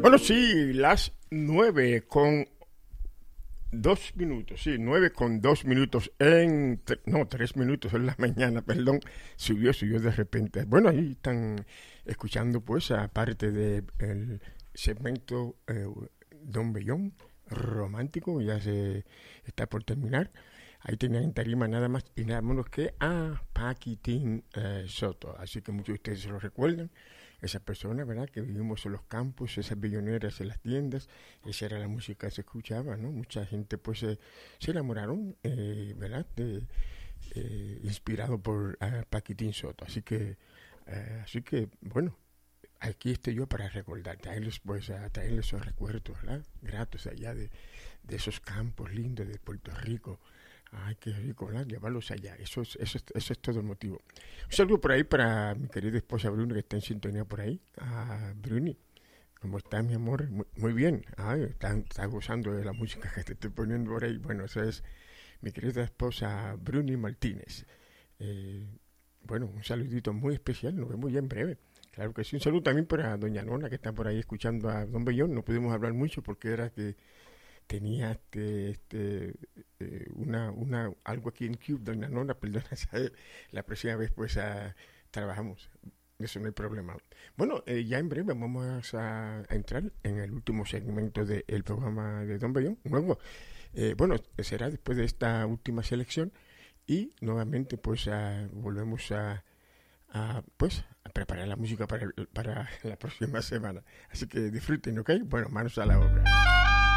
Bueno, sí, las 9:02. Sí, 9:02 no, 3 minutos en la mañana, perdón. Subió de repente. Bueno, ahí están escuchando, pues, aparte del segmento Don Bellón romántico, ya se está por terminar. Ahí tenían en tarima nada más y nada menos que a Paquitín Soto. Así que muchos de ustedes se lo recuerdan. Esa persona, ¿verdad? Que vivimos en los campos, esas billoneras en las tiendas, esa era la música que se escuchaba, ¿no? Mucha gente, pues, se enamoraron, ¿verdad? Inspirado por Paquitín Soto. Así que, bueno, aquí estoy yo para recordar, traerles, pues, a traerles esos recuerdos, ¿verdad? Gratos allá de esos campos lindos de Puerto Rico. Ay, qué rico, ¿verdad? Llevarlos allá. Eso es todo el motivo. Un saludo por ahí para mi querida esposa Bruni, que está en sintonía por ahí. Bruni, ¿cómo estás, mi amor? Muy bien. Ay, está gozando de la música que te estoy poniendo por ahí. Bueno, esa es mi querida esposa Bruni Martínez. Bueno, un saludito muy especial. Nos vemos ya en breve. Claro que sí. Un saludo también para doña Nona, que está por ahí escuchando a Don Bellón. No pudimos hablar mucho porque era que tenía algo aquí en Cube, doña Nona, perdona, ¿sabe? La próxima vez pues trabajamos, eso no hay problema. Bueno, ya en breve vamos a entrar en el último segmento del programa de Don Bellón, luego, bueno, será después de esta última selección y nuevamente pues volvemos pues a preparar la música para la próxima semana, así que disfruten, ¿ok? Bueno, manos a la obra.